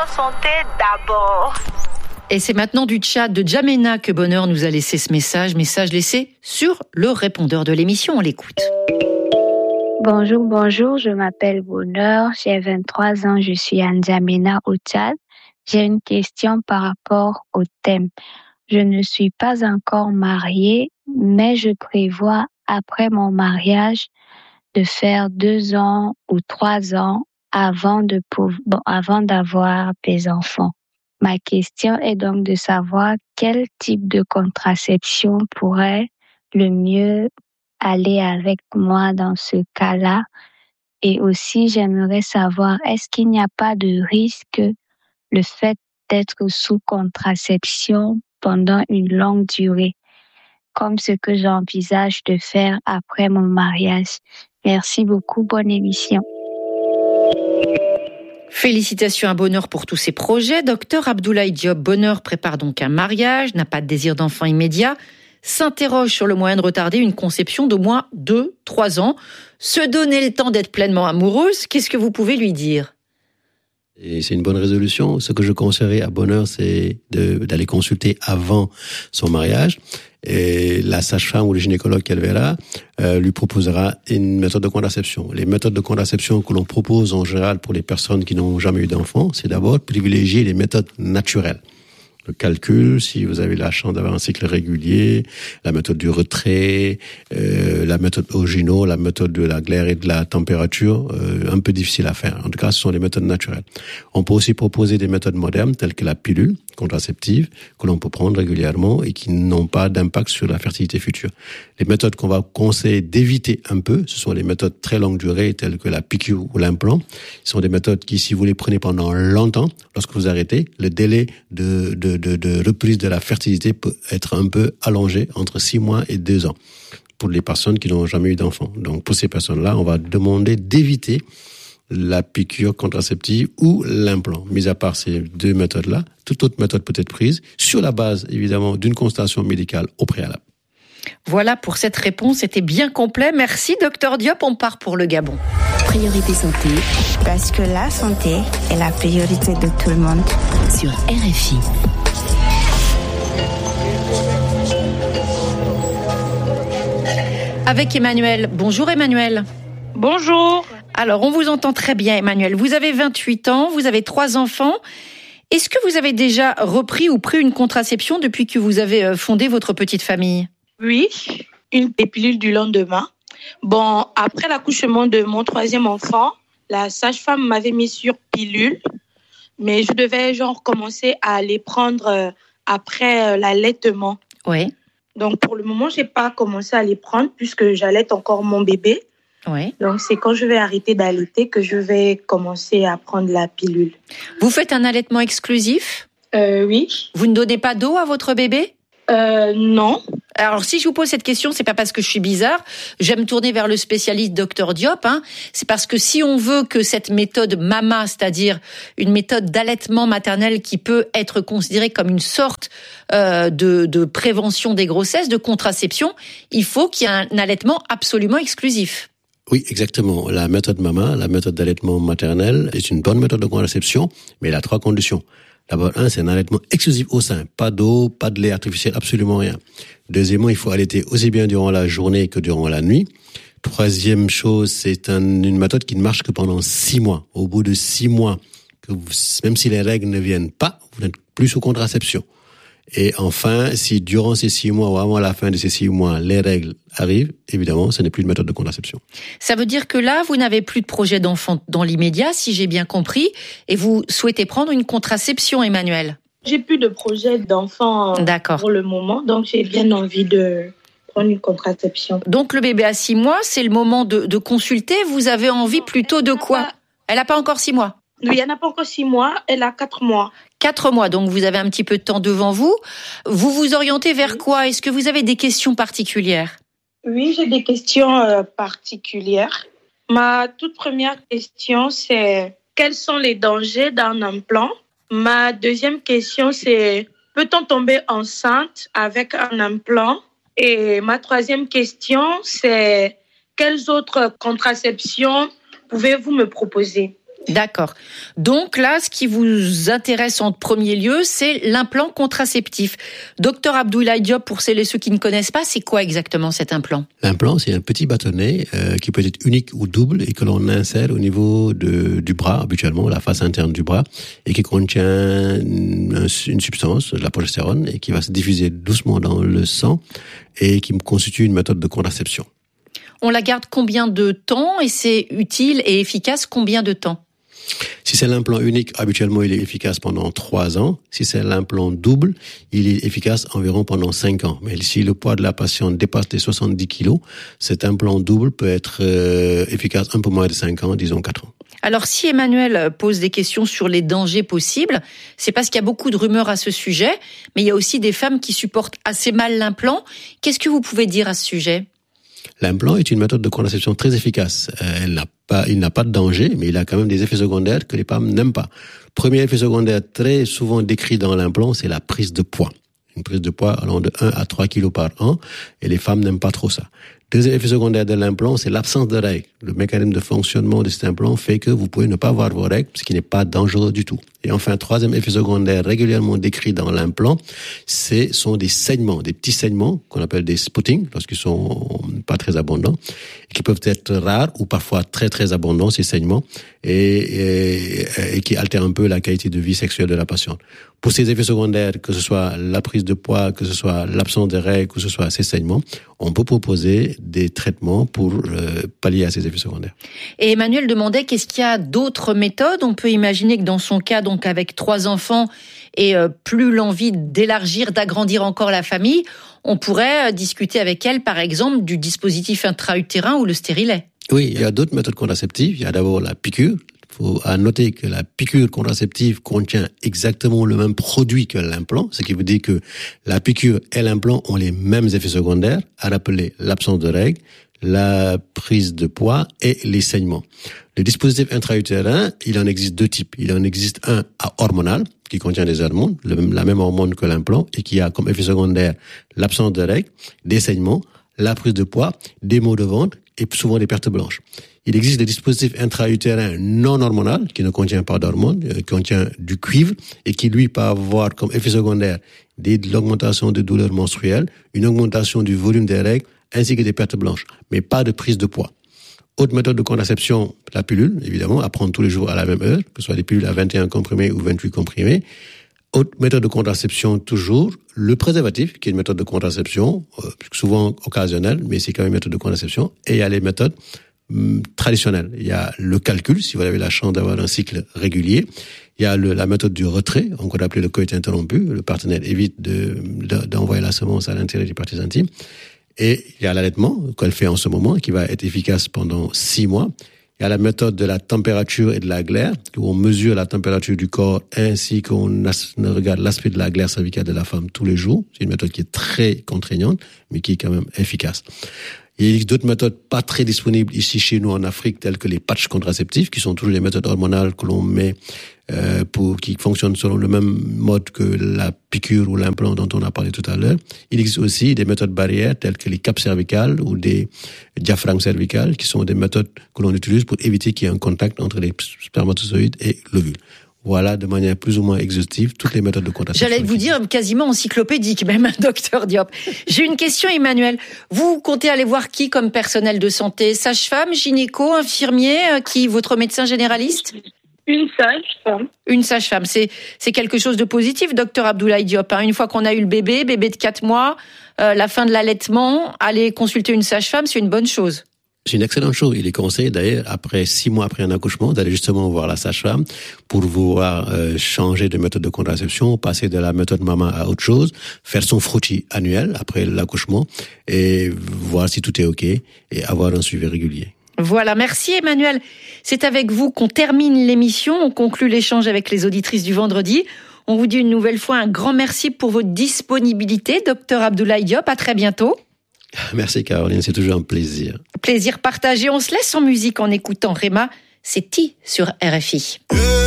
Votre santé d'abord. Et c'est maintenant du chat de Jamena que Bonheur nous a laissé ce message laissé sur le répondeur de l'émission. On l'écoute. Bonjour, je m'appelle Bonheur, j'ai 23 ans, je suis à N'Djamena au Tchad. J'ai une question par rapport au thème. Je ne suis pas encore mariée, mais je prévois après mon mariage de faire 2 ans ou 3 ans avant d'avoir des enfants. Ma question est donc de savoir quel type de contraception pourrait le mieux aller avec moi dans ce cas-là. Et aussi, j'aimerais savoir, est-ce qu'il n'y a pas de risque le fait d'être sous contraception pendant une longue durée, comme ce que j'envisage de faire après mon mariage? Merci beaucoup, bonne émission. Félicitations à Bonheur pour tous ses projets. Docteur Abdoulaye Diop, Bonheur prépare donc un mariage, n'a pas de désir d'enfant immédiat, s'interroge sur le moyen de retarder une conception d'au moins 2-3 ans, se donner le temps d'être pleinement amoureuse. Qu'est-ce que vous pouvez lui dire ? Et c'est une bonne résolution. Ce que je conseillerais à Bonheur, c'est d'aller consulter avant son mariage. Et la sage-femme ou le gynécologue qu'elle verra lui proposera une méthode de contraception. Les méthodes de contraception que l'on propose en général pour les personnes qui n'ont jamais eu d'enfant, c'est d'abord privilégier les méthodes naturelles. Le calcul, si vous avez la chance d'avoir un cycle régulier, la méthode du retrait, la méthode Ogino, la méthode de la glaire et de la température, un peu difficile à faire. En tout cas, ce sont les méthodes naturelles. On peut aussi proposer des méthodes modernes telles que la pilule contraceptive que l'on peut prendre régulièrement et qui n'ont pas d'impact sur la fertilité future. Les méthodes qu'on va conseiller d'éviter un peu, ce sont les méthodes très longue durée telles que la piqûre ou l'implant. Ce sont des méthodes qui, si vous les prenez pendant longtemps, lorsque vous arrêtez, le délai de reprise de la fertilité peut être un peu allongé entre 6 mois et 2 ans pour les personnes qui n'ont jamais eu d'enfant. Donc pour ces personnes-là, on va demander d'éviter la piqûre contraceptive ou l'implant. Mis à part ces 2 méthodes-là, toute autre méthode peut être prise sur la base, évidemment, d'une consultation médicale au préalable. Voilà pour cette réponse, c'était bien complet. Merci Docteur Diop, on part pour le Gabon. Priorité santé, parce que la santé est la priorité de tout le monde. Sur RFI. Avec Emmanuel. Bonjour Emmanuel. Bonjour. Alors, on vous entend très bien Emmanuel. Vous avez 28 ans, vous avez 3 enfants. Est-ce que vous avez déjà repris ou pris une contraception depuis que vous avez fondé votre petite famille ? Oui, une pilule du lendemain. Bon, après l'accouchement de mon 3e enfant, la sage-femme m'avait mis sur pilule, mais je devais commencer à les prendre après l'allaitement. Oui. Donc pour le moment, j'ai pas commencé à les prendre puisque j'allaite encore mon bébé. Oui. Donc c'est quand je vais arrêter d'allaiter que je vais commencer à prendre la pilule. Vous faites un allaitement exclusif ? Oui. Vous ne donnez pas d'eau à votre bébé ? Non. Alors, si je vous pose cette question, c'est pas parce que je suis bizarre. J'aime me tourner vers le spécialiste Dr Diop. C'est parce que si on veut que cette méthode MAMA, c'est-à-dire une méthode d'allaitement maternel qui peut être considérée comme une sorte de prévention des grossesses, de contraception, il faut qu'il y ait un allaitement absolument exclusif. Oui, exactement. La méthode MAMA, la méthode d'allaitement maternel, est une bonne méthode de contraception, mais elle a 3 conditions. D'abord, c'est un allaitement exclusif au sein. Pas d'eau, pas de lait artificiel, absolument rien. Deuxièmement, il faut allaiter aussi bien durant la journée que durant la nuit. Troisième chose, c'est une méthode qui ne marche que pendant 6 mois. Au bout de 6 mois, même si les règles ne viennent pas, vous n'êtes plus sous contraception. Et enfin, si durant ces 6 mois ou avant la fin de ces 6 mois, les règles arrivent, évidemment, ce n'est plus une méthode de contraception. Ça veut dire que là, vous n'avez plus de projet d'enfant dans l'immédiat, si j'ai bien compris, et vous souhaitez prendre une contraception, Emmanuel ? J'ai plus de projet d'enfant pour le moment, donc j'ai bien envie de prendre une contraception. Donc le bébé a 6 mois, c'est le moment de consulter. Vous avez envie plutôt de quoi ? Elle n'a pas encore 6 mois ? Oui, elle n'a pas encore 6 mois, elle a 4 mois. 4 mois, donc vous avez un petit peu de temps devant vous. Vous vous orientez vers quoi ? Est-ce que vous avez des questions particulières ? Oui, j'ai des questions particulières. Ma toute première question, c'est quels sont les dangers d'un implant ? Ma deuxième question, c'est peut-on tomber enceinte avec un implant ? Et ma troisième question, c'est quelles autres contraceptions pouvez-vous me proposer ? D'accord. Donc là, ce qui vous intéresse en premier lieu, c'est l'implant contraceptif. Docteur Abdoulaye Diop, pour celles et ceux qui ne connaissent pas, c'est quoi exactement cet implant? L'implant, c'est un petit bâtonnet qui peut être unique ou double et que l'on insère au niveau du bras, habituellement, la face interne du bras, et qui contient une substance, la progestérone, et qui va se diffuser doucement dans le sang et qui constitue une méthode de contraception. On la garde combien de temps et c'est utile et efficace combien de temps? Si c'est l'implant unique, habituellement, il est efficace pendant 3 ans. Si c'est l'implant double, il est efficace environ pendant 5 ans. Mais si le poids de la patiente dépasse les 70 kilos, cet implant double peut être efficace un peu moins de 5 ans, disons 4 ans. Alors, si Emmanuel pose des questions sur les dangers possibles, c'est parce qu'il y a beaucoup de rumeurs à ce sujet, mais il y a aussi des femmes qui supportent assez mal l'implant. Qu'est-ce que vous pouvez dire à ce sujet? L'implant est une méthode de contraception très efficace. Il n'a pas de danger, mais il a quand même des effets secondaires que les femmes n'aiment pas. Premier effet secondaire très souvent décrit dans l'implant, c'est la prise de poids. Une prise de poids allant de 1 à 3 kilos par an, et les femmes n'aiment pas trop ça. Deuxième effet secondaire de l'implant, c'est l'absence de règles. Le mécanisme de fonctionnement de cet implant fait que vous pouvez ne pas avoir vos règles, ce qui n'est pas dangereux du tout. Et enfin, troisième effet secondaire régulièrement décrit dans l'implant, sont des saignements, des petits saignements qu'on appelle des spottings, lorsqu'ils sont pas très abondants, et qui peuvent être rares ou parfois très très abondants, ces saignements, et qui altèrent un peu la qualité de vie sexuelle de la patiente. Pour ces effets secondaires, que ce soit la prise de poids, que ce soit l'absence de règles, que ce soit ces saignements, on peut proposer des traitements pour pallier à ces effets secondaires. Et Emmanuel demandait qu'est-ce qu'il y a d'autres méthodes. On peut imaginer que dans son cas, donc avec 3 enfants et plus l'envie d'élargir, d'agrandir encore la famille, on pourrait discuter avec elle, par exemple, du dispositif intra-utérin ou le stérilet. Oui, il y a d'autres méthodes contraceptives. Il y a d'abord la piqûre. Il faut noter que la piqûre contraceptive contient exactement le même produit que l'implant, ce qui veut dire que la piqûre et l'implant ont les mêmes effets secondaires, à rappeler l'absence de règles, la prise de poids et les saignements. Le dispositif intra-utérin, il en existe 2 types. Il en existe un hormonal, qui contient des hormones, la même hormone que l'implant, et qui a comme effet secondaire l'absence de règles, des saignements, la prise de poids, des maux de ventre et souvent des pertes blanches. Il existe des dispositifs intra-utérins non hormonal, qui ne contient pas d'hormones, qui contient du cuivre, et qui lui peut avoir comme effet secondaire l'augmentation de douleurs menstruelles, une augmentation du volume des règles, ainsi que des pertes blanches, mais pas de prise de poids. Autre méthode de contraception, la pilule, évidemment, à prendre tous les jours à la même heure, que ce soit des pilules à 21 comprimés ou 28 comprimés. Autre méthode de contraception, toujours, le préservatif, qui est une méthode de contraception, souvent occasionnelle, mais c'est quand même une méthode de contraception. Et il y a les méthodes traditionnelles. Il y a le calcul, si vous avez la chance d'avoir un cycle régulier. Il y a la méthode du retrait, on peut l'appeler le coït interrompu. Le partenaire évite d'envoyer la semence à l'intérieur des parties intimes. Et il y a l'allaitement qu'elle fait en ce moment, qui va être efficace pendant 6 mois. Il y a la méthode de la température et de la glaire, où on mesure la température du corps ainsi qu'on regarde l'aspect de la glaire cervicale de la femme tous les jours. C'est une méthode qui est très contraignante, mais qui est quand même efficace. Il existe d'autres méthodes pas très disponibles ici chez nous en Afrique, telles que les patchs contraceptifs, qui sont toujours des méthodes hormonales que l'on met qui fonctionnent selon le même mode que la piqûre ou l'implant dont on a parlé tout à l'heure. Il existe aussi des méthodes barrières telles que les capes cervicales ou des diaphragmes cervicales, qui sont des méthodes que l'on utilise pour éviter qu'il y ait un contact entre les spermatozoïdes et l'ovule. Voilà, de manière plus ou moins exhaustive, toutes les méthodes de contraception. J'allais vous dire quasiment encyclopédique même, docteur Diop. J'ai une question, Emmanuel. Vous comptez aller voir qui comme personnel de santé? Sage-femme, gynéco, infirmier, votre médecin généraliste? Une sage-femme. Une sage-femme, c'est quelque chose de positif, docteur Abdoulaye Diop. Une fois qu'on a eu le bébé de 4 mois, la fin de l'allaitement, aller consulter une sage-femme, c'est une bonne chose. C'est une excellente chose. Il est conseillé d'ailleurs, après 6 mois après un accouchement, d'aller justement voir la sage-femme pour pouvoir changer de méthode de contraception, passer de la méthode maman à autre chose, faire son frottis annuel après l'accouchement et voir si tout est OK et avoir un suivi régulier. Voilà, merci Emmanuel. C'est avec vous qu'on termine l'émission, on conclut l'échange avec les auditrices du vendredi. On vous dit une nouvelle fois un grand merci pour votre disponibilité, docteur Abdoulaye Diop. À très bientôt. Merci Caroline, c'est toujours un plaisir. Plaisir partagé. On se laisse en musique en écoutant Rema. C'est Ti sur RFI.